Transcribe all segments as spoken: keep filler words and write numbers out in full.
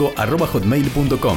cinco arroba hotmail punto com.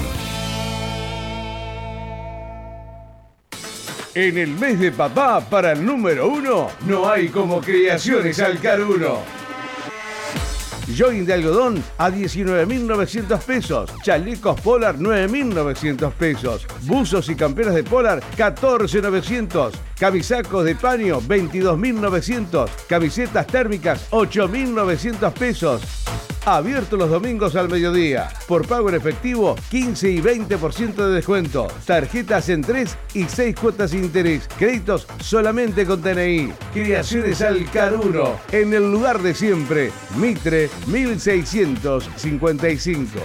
En el mes de papá, para el número uno, no hay como Creaciones Alcaruno. Jogging de algodón a diecinueve mil novecientos pesos. Chalecos Polar nueve mil novecientos pesos. Buzos y camperas de Polar catorce mil novecientos. Camisacos de paño veintidós mil novecientos. Camisetas térmicas ocho mil novecientos pesos. Abierto los domingos al mediodía. Por pago en efectivo, quince y veinte por ciento de descuento. Tarjetas en tres y seis cuotas sin interés. Créditos solamente con T N I. Creaciones Alcaruno. En el lugar de siempre. Mitre mil seiscientos cincuenta y cinco.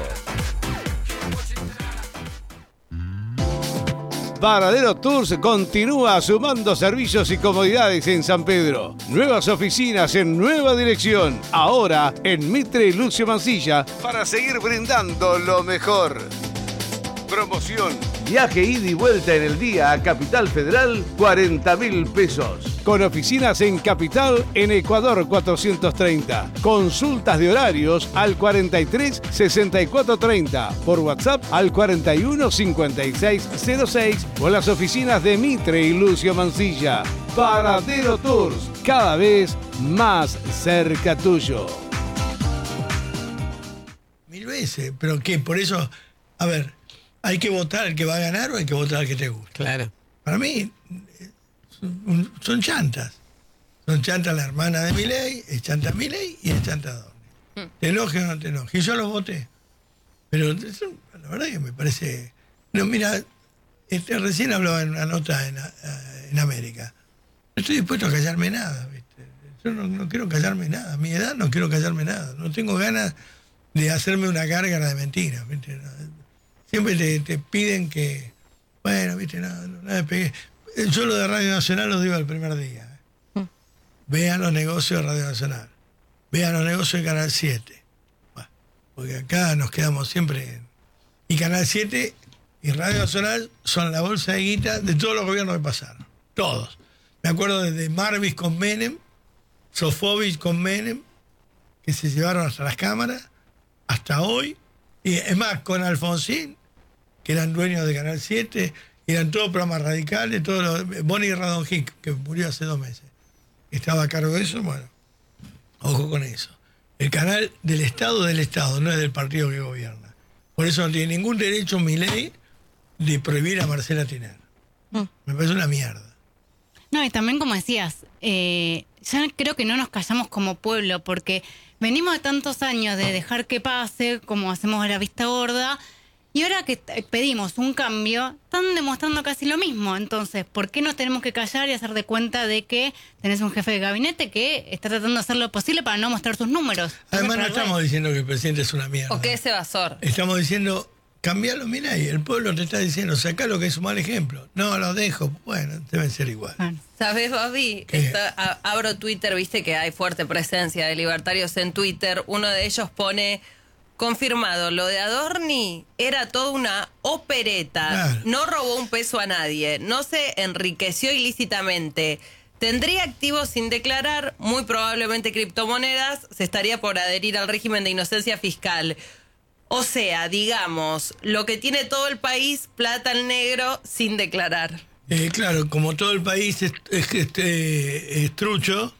Varadero Tours continúa sumando servicios y comodidades en San Pedro. Nuevas oficinas en nueva dirección. Ahora en Mitre y Lucio Mansilla para seguir brindando lo mejor. Promoción. Viaje ida y vuelta en el día a Capital Federal, cuarenta mil pesos. Con oficinas en Capital, en Ecuador cuatrocientos treinta. Consultas de horarios al cuarenta y tres sesenta y cuatro treinta. Por WhatsApp al cuarenta y uno cincuenta y seis cero seis o las oficinas de Mitre y Lucio Mansilla. Varadero Tours, cada vez más cerca tuyo. Mil veces, pero ¿qué? Por eso, a ver, ¿hay que votar al que va a ganar o hay que votar al que te gusta? Claro. Para mí, son, son chantas. Son chantas la hermana de Milei, es chanta Milei y es chanta Adorni. Mm. Te enojes o no te enojes. Y yo los voté. Pero eso, la verdad que me parece... No, mira, este, recién hablaba en una nota en, en América. No estoy dispuesto a callarme nada, ¿viste? Yo no, no quiero callarme nada. A mi edad no quiero callarme nada. No tengo ganas de hacerme una gárgara de mentiras, ¿viste? Siempre te, te piden que, bueno, viste, no, no, no me pegué. Yo lo de Radio Nacional lo digo el primer día. ¿eh? Mm. Vean los negocios de Radio Nacional. Vean los negocios de Canal siete. Bueno, porque acá nos quedamos siempre. Y Canal siete y Radio Nacional son la bolsa de guita de todos los gobiernos que pasaron. Todos. Me acuerdo desde Marvis con Menem, Sofovich con Menem, que se llevaron hasta las cámaras, hasta hoy. Y es más, con Alfonsín, que eran dueños de Canal siete, eran todos programas radicales, todos los, Bonnie Radonjic, que murió hace dos meses, estaba a cargo de eso. Bueno, ojo con eso. El canal del Estado del Estado, no es del partido que gobierna. Por eso no tiene ningún derecho Milei de prohibir a Marcela Tiner. Mm. Me parece una mierda. No, y también como decías, eh, ya creo que no nos callamos como pueblo, porque venimos de tantos años de dejar que pase, como hacemos a la vista gorda, y ahora que pedimos un cambio, están demostrando casi lo mismo. Entonces, ¿por qué nos tenemos que callar y hacer de cuenta de que tenés un jefe de gabinete que está tratando de hacer lo posible para no mostrar sus números? Además, no estamos diciendo que el presidente es una mierda. O que es evasor. Estamos diciendo, cambialo, mirá, y el pueblo te está diciendo, sacá lo que es un mal ejemplo. No, lo dejo. Bueno, deben ser igual. Bueno. ¿Sabés, Babi? Está, a, abro Twitter, viste que hay fuerte presencia de libertarios en Twitter. Uno de ellos pone... Confirmado, lo de Adorni era toda una opereta. Claro. No robó un peso a nadie, no se enriqueció ilícitamente. Tendría activos sin declarar, muy probablemente criptomonedas, se estaría por adherir al régimen de inocencia fiscal. O sea, digamos, lo que tiene todo el país, plata al negro, sin declarar. Eh, claro, como todo el país es, es, este, es trucho,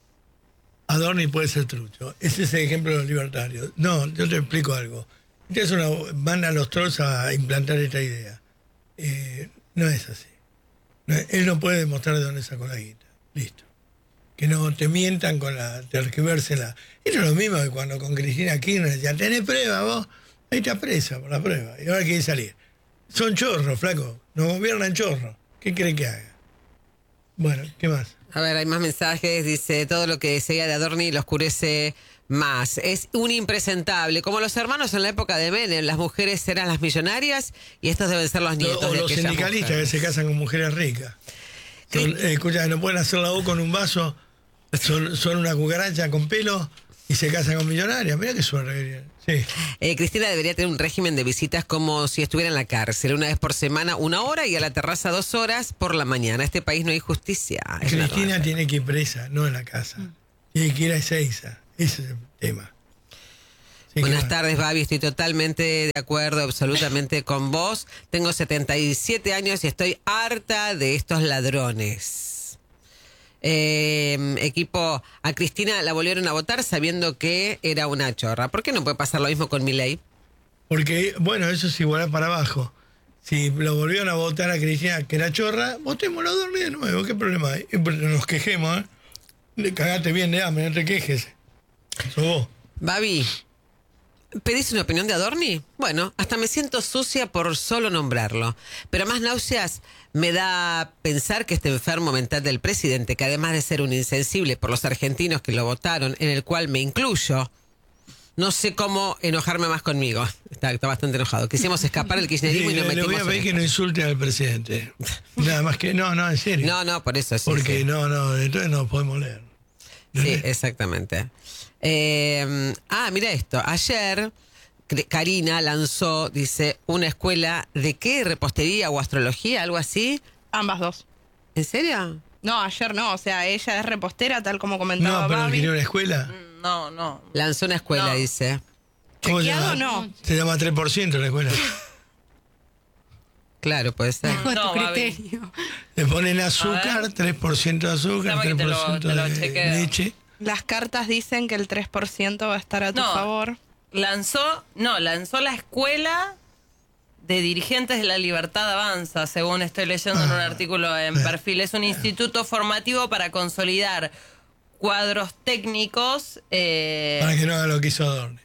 Adorni puede ser trucho. Ese es el ejemplo de los libertarios. No, yo te explico algo. Es una, van a los trolls a implantar esta idea. Eh, no es así. No, él no puede demostrar de dónde sacó la guita. Listo. Que no te mientan con la tergiversela. Esto es lo mismo que cuando con Cristina Kirchner ya tenés prueba vos, ahí está presa por la prueba. Y ahora quiere salir. Son chorros, flaco. Nos gobiernan chorros. ¿Qué creen que haga? Bueno, ¿qué más? A ver, hay más mensajes. Dice, todo lo que sea de Adorni lo oscurece más. Es un impresentable. Como los hermanos en la época de Menem, las mujeres eran las millonarias y estos deben ser los nietos. O de los sindicalistas mujer. Que se casan con mujeres ricas. Sí. Son, eh, escucha, no pueden hacer la U con un vaso, son, son una cucaracha con pelo y se casan con millonarias. Mira qué suerte. Sí. Eh, Cristina debería tener un régimen de visitas como si estuviera en la cárcel. Una vez por semana, una hora, y a la terraza dos horas por la mañana. En este país no hay justicia. Cristina tiene que ir presa, no en la casa. Mm. Tiene que ir a Ezeiza. Ese es el tema. Sí, Buenas claro. tardes, Babi. Estoy totalmente de acuerdo, absolutamente con vos. Tengo setenta y siete años y estoy harta de estos ladrones. Eh, equipo, a Cristina la volvieron a votar sabiendo que era una chorra. ¿Por qué no puede pasar lo mismo con Milei? Porque, bueno, eso es igual para abajo. Si lo volvieron a votar a Cristina, que era chorra, votémoslo a Dorni de nuevo. ¿Qué problema hay? Y pues nos quejemos, ¿eh? Le cagaste bien de hambre, no te quejes. Sos vos. Babi, ¿pedís una opinión de Adorni? Bueno, hasta me siento sucia por solo nombrarlo. Pero más náuseas me da pensar que este enfermo mental del presidente, que además de ser un insensible por los argentinos que lo votaron, en el cual me incluyo, no sé cómo enojarme más conmigo. Está, está bastante enojado. Quisimos escapar del kirchnerismo Sí, y nos le, le metimos voy a en pedir que esto. no insulte al presidente. Nada más que, no, no, en serio. No, no, por eso sí. Porque sí. no, no, entonces no podemos leer. Sí, exactamente. Eh, ah, mira esto. Ayer Cre- Karina lanzó, dice, una escuela de qué, repostería o astrología, algo así. Ambas dos. ¿En serio? No, ayer no, o sea, ella es repostera, tal como comentaba No, pero Babi. quería una escuela. No, no. Lanzó una escuela, No. dice. ¿Cómo se ¿Chequeado llama? o no? Se llama tres por ciento la escuela. Claro, puede ser. Bajo No, tu Babi. criterio. Le ponen A azúcar, ver. tres por ciento de azúcar, Déjame que tres te por lo- ciento te lo de chequeo. leche. Las cartas dicen que el tres por ciento va a estar a tu No. favor. Lanzó, no, lanzó la escuela de dirigentes de la Libertad Avanza, según estoy leyendo en un Ah, artículo en eh. Perfil. Es un instituto formativo para consolidar cuadros técnicos. eh, Para que no haga lo que hizo Adorni.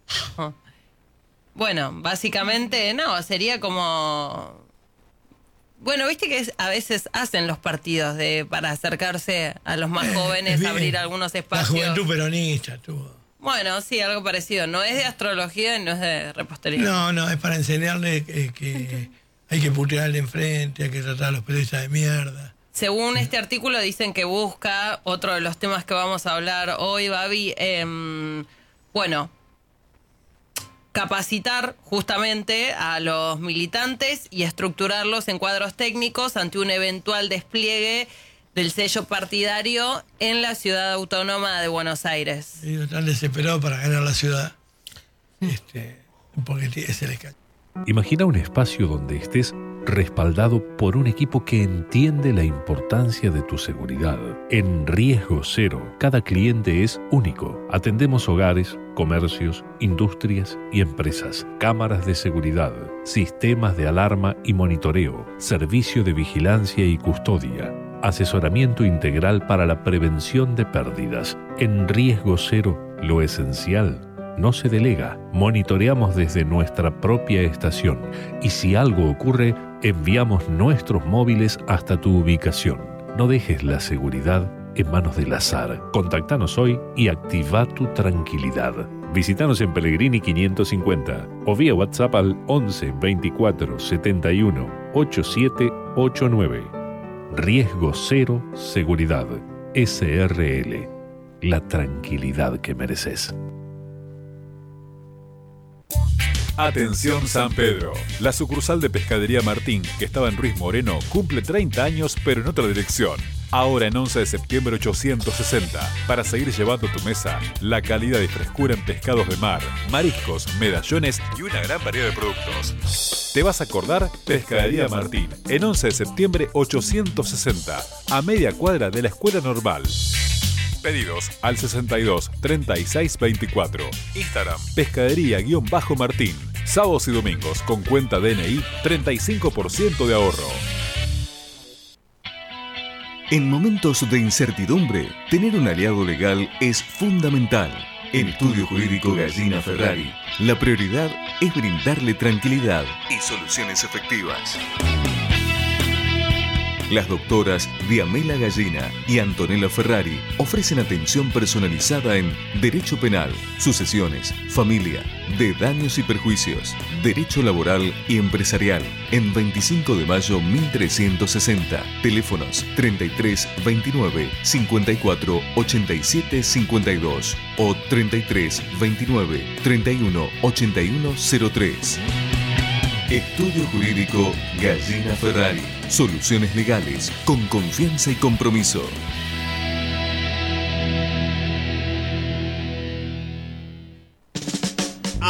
Bueno, básicamente no, sería como... Bueno, viste que es- a veces hacen los partidos de para acercarse a los más Eh, jóvenes, bien. abrir algunos La espacios. juventud peronista tuvo. Bueno, sí, algo parecido. No es de astrología y no es de repostería. No, no, es para enseñarle que, que hay que putearle enfrente, hay que tratar a los periodistas de mierda. Según este artículo dicen que busca, otro de los temas que vamos a hablar hoy, Babi, em, bueno, capacitar justamente a los militantes y estructurarlos en cuadros técnicos ante un eventual despliegue del sello partidario en la ciudad autónoma de Buenos Aires. Y están desesperados para ganar la ciudad. Este, porque es el escaño. Imagina un espacio donde estés respaldado por un equipo que entiende la importancia de tu seguridad. En Riesgo Cero, cada cliente es único. Atendemos hogares, comercios, industrias y empresas, cámaras de seguridad, sistemas de alarma y monitoreo, servicio de vigilancia y custodia, asesoramiento integral para la prevención de pérdidas. En Riesgo Cero, lo esencial no se delega. Monitoreamos desde nuestra propia estación y si algo ocurre, enviamos nuestros móviles hasta tu ubicación. No dejes la seguridad en manos del azar. Contactanos hoy y activa tu tranquilidad. Visítanos en Pellegrini quinientos cincuenta o vía WhatsApp al once veinticuatro setenta y uno ochenta y siete ochenta y nueve. Riesgo Cero Seguridad. S R L. La tranquilidad que mereces. Atención San Pedro. La sucursal de Pescadería Martín, que estaba en Ruiz Moreno, cumple treinta años, pero en otra dirección. Ahora en once de septiembre ochocientos sesenta, para seguir llevando a tu mesa la calidad y frescura en pescados de mar, mariscos, medallones y una gran variedad de productos. ¿Te vas a acordar? Pescadería Martín, en once de septiembre ochocientos sesenta, a media cuadra de la Escuela Normal. Pedidos al sesenta y dos treinta y seis veinticuatro. Instagram, pescadería-martín. Sábados y domingos con cuenta D N I, treinta y cinco por ciento de ahorro. En momentos de incertidumbre, tener un aliado legal es fundamental. En Estudio Jurídico Gallina Ferrari, la prioridad es brindarle tranquilidad y soluciones efectivas. Las doctoras Diamela Gallina y Antonella Ferrari ofrecen atención personalizada en Derecho Penal, Sucesiones, Familia, de Daños y Perjuicios, Derecho Laboral y Empresarial, en veinticinco de mayo mil trescientos sesenta. Teléfonos treinta y tres veintinueve cincuenta y cuatro ochenta y siete cincuenta y dos o treinta y tres veintinueve treinta y uno ochenta y uno cero tres. Estudio Jurídico Gallina Ferrari. Soluciones legales con confianza y compromiso.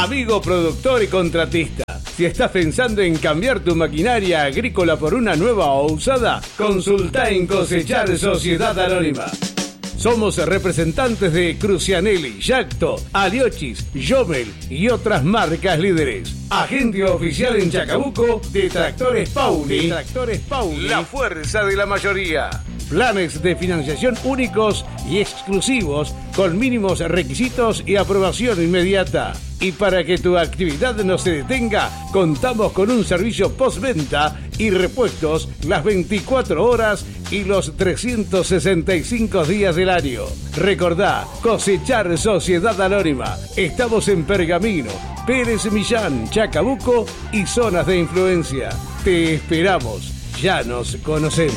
Amigo productor y contratista, si estás pensando en cambiar tu maquinaria agrícola por una nueva o usada, consulta en Cosechar Sociedad Anónima. Somos representantes de Crucianelli, Yacto, Aliochis, Jomel y otras marcas líderes. Agente oficial en Chacabuco de Tractores Pauli. De Tractores Pauli. La fuerza de la mayoría. Planes de financiación únicos y exclusivos con mínimos requisitos y aprobación inmediata. Y para que tu actividad no se detenga, contamos con un servicio postventa y repuestos las veinticuatro horas y los trescientos sesenta y cinco días del año. Recordá, Cosechar Sociedad Anónima. Estamos en Pergamino, Pérez Millán, Chacabuco y zonas de influencia. Te esperamos. Ya nos conocemos.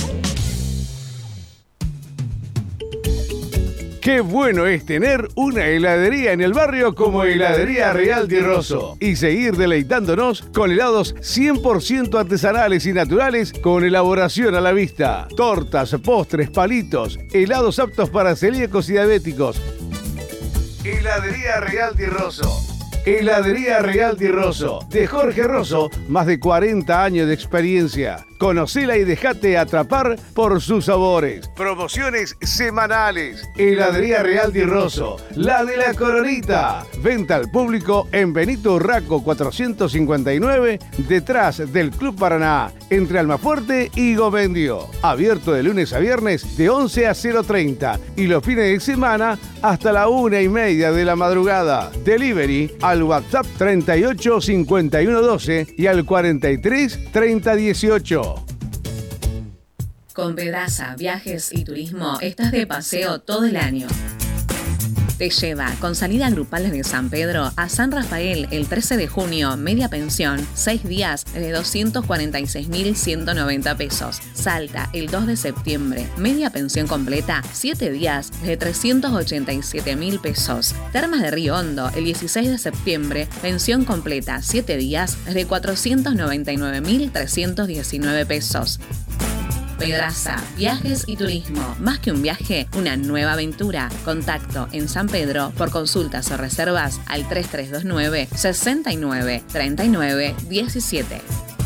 Qué bueno es tener una heladería en el barrio como Heladería Real Di Rosso y seguir deleitándonos con helados cien por ciento artesanales y naturales con elaboración a la vista. Tortas, postres, palitos, helados aptos para celíacos y diabéticos. Heladería Real Di Rosso. Heladería Real Di Rosso, de Jorge Rosso, más de cuarenta años de experiencia. Conocela y dejate atrapar por sus sabores. Promociones semanales. Heladería Real Di Rosso, la de la Coronita. Venta al público en Benito Urraco cuatrocientos cincuenta y nueve, detrás del Club Paraná, entre Almafuerte y Gomendio. Abierto de lunes a viernes de once a cero treinta y los fines de semana hasta la una y media de la madrugada. Delivery al WhatsApp treinta y ocho cincuenta y uno doce y al cuarenta y tres treinta dieciocho. Con Pedraza, Viajes y Turismo estás de paseo todo el año. Te lleva con salida grupal desde San Pedro a San Rafael el trece de junio, media pensión, seis días de doscientos cuarenta y seis mil ciento noventa pesos. Salta el dos de septiembre, media pensión completa, siete días de trescientos ochenta y siete mil pesos. Termas de Río Hondo el dieciséis de septiembre, pensión completa, siete días de cuatrocientos noventa y nueve mil trescientos diecinueve pesos. Pedraza, Viajes y Turismo. Más que un viaje, una nueva aventura. Contacto en San Pedro por consultas o reservas al tres tres dos nueve, sesenta y nueve, treinta y nueve, diecisiete.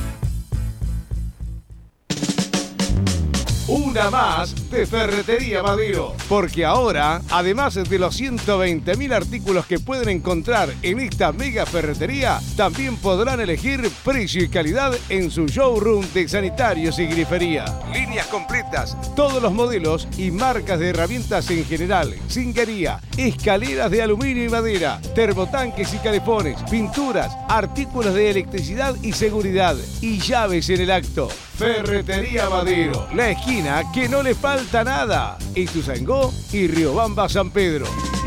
Una más de Ferretería Madero, porque ahora, además de los ciento veinte mil artículos que pueden encontrar en esta mega ferretería, también podrán elegir precio y calidad en su showroom de sanitarios y grifería. Líneas completas, todos los modelos y marcas de herramientas en general, zinguería, escaleras de aluminio y madera, termotanques y calefones, pinturas, artículos de electricidad y seguridad y llaves en el acto. Ferretería Madero, la esquina que no le falta nada. Ituzaingó y Riobamba San Pedro.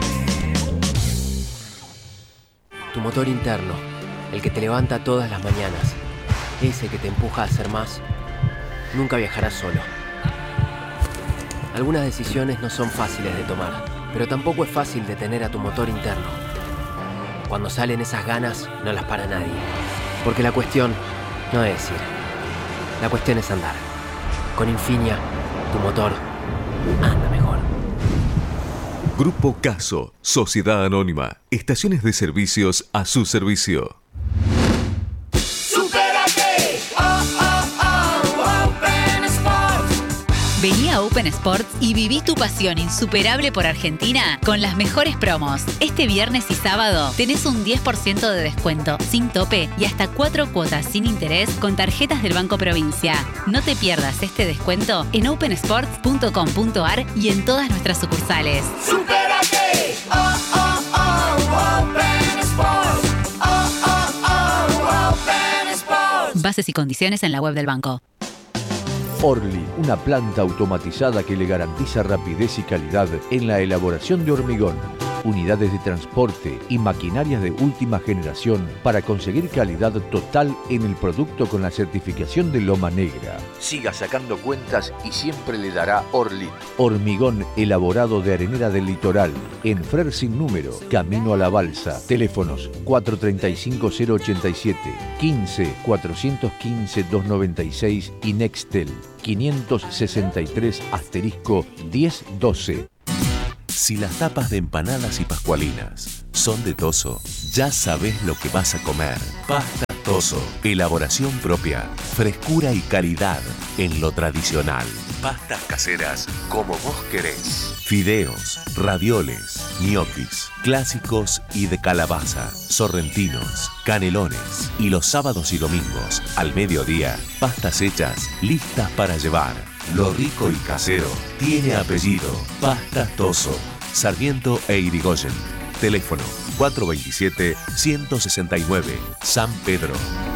Tu motor interno, el que te levanta todas las mañanas, ese que te empuja a hacer más, nunca viajarás solo. Algunas decisiones no son fáciles de tomar, pero tampoco es fácil detener a tu motor interno. Cuando salen esas ganas, no las para nadie. Porque la cuestión no es ir. La cuestión es andar. Con Infinia, tu motor anda mejor. Grupo Caso, Sociedad Anónima. Estaciones de servicios a su servicio. Vení a Open Sports y viví tu pasión insuperable por Argentina con las mejores promos. Este viernes y sábado tenés un diez por ciento de descuento sin tope y hasta cuatro cuotas sin interés con tarjetas del Banco Provincia. No te pierdas este descuento en open sports punto com punto a r y en todas nuestras sucursales. ¡Supérate! ¡Oh, oh, oh! Open Sports. ¡Oh, oh, oh! Open Sports. Bases y condiciones en la web del banco. Orly, una planta automatizada que le garantiza rapidez y calidad en la elaboración de hormigón, unidades de transporte y maquinarias de última generación para conseguir calidad total en el producto con la certificación de Loma Negra. Siga sacando cuentas y siempre le dará Orly. Hormigón elaborado de arenera del litoral, en Frer sin número, camino a la balsa. Teléfonos cuatro tres cinco cero ocho siete, quince, cuatrocientos quince, doscientos noventa y seis y Nextel quinientos sesenta y tres asterisco diez doce. Si las tapas de empanadas y pascualinas son de Toso, Ya sabes lo que vas a comer. Pasta Toso. Elaboración propia. Frescura y calidad en lo tradicional. Pastas caseras como vos querés. Fideos, ravioles, ñoquis, clásicos y de calabaza, sorrentinos, canelones. Y los sábados y domingos, al mediodía, pastas hechas, listas para llevar. Lo rico y casero tiene apellido. Pastas Toso. Sarmiento e Irigoyen. Teléfono cuatro dos siete, uno seis nueve, San Pedro.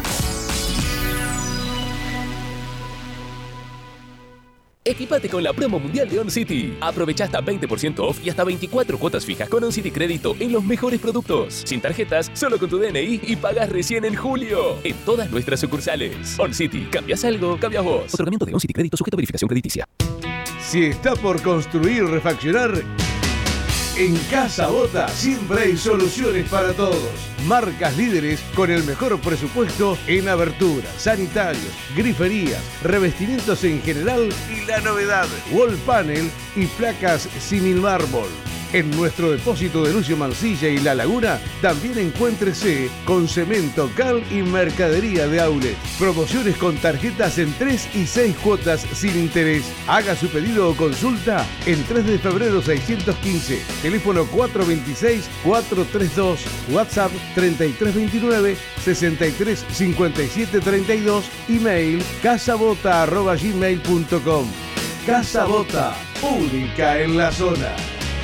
Equipate con la promo mundial de OnCity. Aprovecha hasta veinte por ciento off y hasta veinticuatro cuotas fijas con OnCity Crédito en los mejores productos. Sin tarjetas, solo con tu D N I y pagas recién en julio. En todas nuestras sucursales. OnCity. ¿Cambias algo? Cambias vos. Otorgamiento de OnCity Crédito sujeto a verificación crediticia. Si está por construir o refaccionar, en Casa Bota siempre hay soluciones para todos. Marcas líderes con el mejor presupuesto en aberturas, sanitarios, griferías, revestimientos en general y la novedad, wall panel y placas símil mármol. En nuestro depósito de Lucio Mansilla y La Laguna también encuéntrese con cemento, cal y mercadería de outlet. Promociones con tarjetas en tres y seis cuotas sin interés. Haga su pedido o consulta en tres de febrero seiscientos quince. Teléfono cuatro dos seis, cuatro tres dos. WhatsApp treinta y tres veintinueve, sesenta y tres cincuenta y siete treinta y dos. Email casabota arroba gmail punto com. Casa Bota, única en la zona.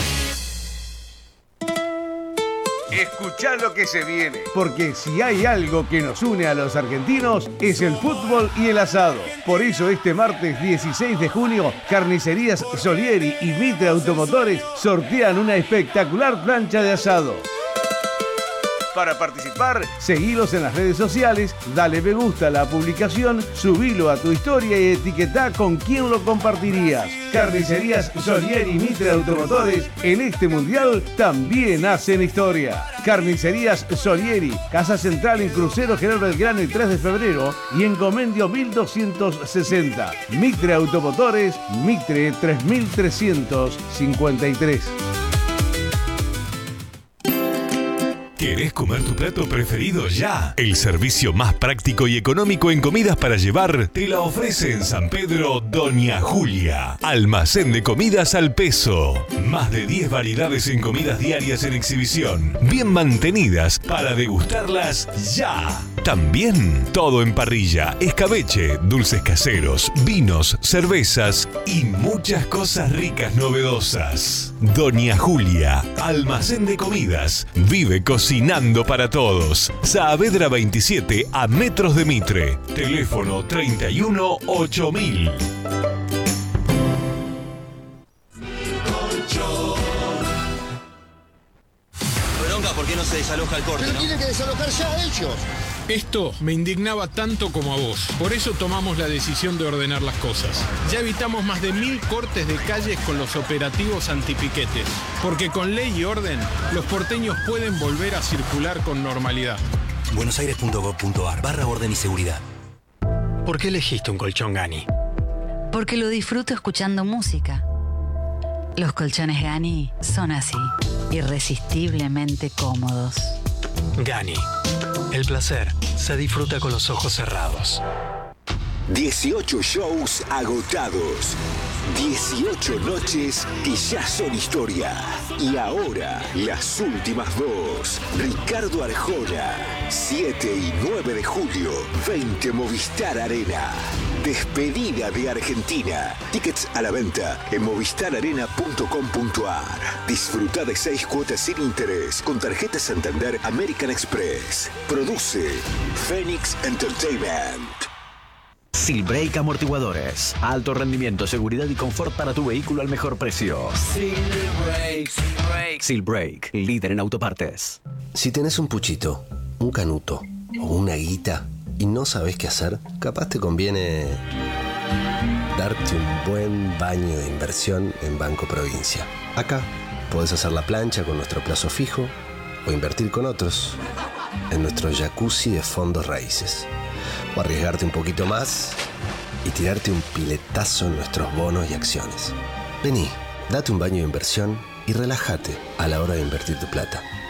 Escuchá lo que se viene, porque si hay algo que nos une a los argentinos es el fútbol y el asado. Por eso este martes dieciséis de junio, Carnicerías Solieri y Mitre Automotores sortean una espectacular plancha de asado. Para participar, seguilos en las redes sociales, dale me gusta a la publicación, subilo a tu historia y etiquetá con quién lo compartirías. Carnicerías Solieri y Mitre Automotores en este mundial también hacen historia. Carnicerías Solieri, Casa Central en Crucero General Belgrano y tres de febrero y en Comendio mil doscientos sesenta. Mitre Automotores, Mitre tres mil trescientos cincuenta y tres. ¿Querés comer tu plato preferido ya? El servicio más práctico y económico en comidas para llevar te la ofrece en San Pedro Doña Julia. Almacén de comidas al peso. Más de diez variedades en comidas diarias en exhibición. Bien mantenidas para degustarlas ya. También todo en parrilla, escabeche, dulces caseros, vinos, cervezas y muchas cosas ricas novedosas. Doña Julia, almacén de comidas. Vive cocinando para todos. Saavedra veintisiete a metros de Mitre. Teléfono treinta y uno ocho mil. Bronca, ¿por qué no se desaloja el corte? Pero ¿no? tienen que desalojar ya ellos. Esto me indignaba tanto como a vos. Por eso tomamos la decisión de ordenar las cosas. Ya evitamos más de mil cortes de calles con los operativos antipiquetes. Porque con ley y orden, los porteños pueden volver a circular con normalidad. buenosaires punto gov punto ar barra orden y seguridad. ¿Por qué elegiste un colchón Gani? Porque lo disfruto escuchando música. Los colchones Gani son así, irresistiblemente cómodos. Gani. El placer se disfruta con los ojos cerrados. dieciocho shows agotados. dieciocho noches que ya son historia. Y ahora, las últimas dos. Ricardo Arjona, siete y nueve de julio, veinte Movistar Arena. Despedida de Argentina. Tickets a la venta en movistar arena punto com punto ar. Disfruta de seis cuotas sin interés con tarjeta Santander American Express. Produce Phoenix Entertainment. Silbrake Amortiguadores. Alto rendimiento, seguridad y confort para tu vehículo al mejor precio. Silbrake, Silbrake. Silbrake, líder en autopartes. Si tenés un puchito, un canuto o una guita y no sabés qué hacer, capaz te conviene darte un buen baño de inversión en Banco Provincia. Acá podés hacer la plancha con nuestro plazo fijo o invertir con otros en nuestro jacuzzi de fondos raíces. O arriesgarte un poquito más y tirarte un piletazo en nuestros bonos y acciones. Vení, date un baño de inversión y relájate a la hora de invertir tu plata.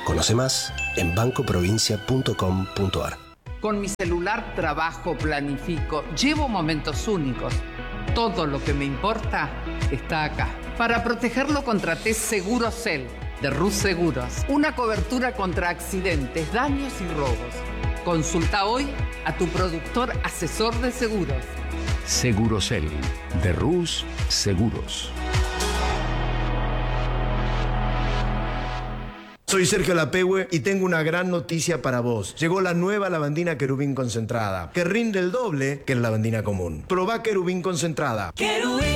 Conoce más en banco provincia punto com punto ar. Con mi celular trabajo, planifico, llevo momentos únicos. Todo lo que me importa está acá. Para protegerlo contraté Segurocel de Rus Seguros. Una cobertura contra accidentes, daños y robos. Consulta hoy a tu productor asesor de seguros. Segurocel de Rus Seguros. Soy Sergio Lapehue y tengo una gran noticia para vos. Llegó la nueva lavandina Querubín concentrada, que rinde el doble que la lavandina común. Probá Querubín concentrada. Querubín.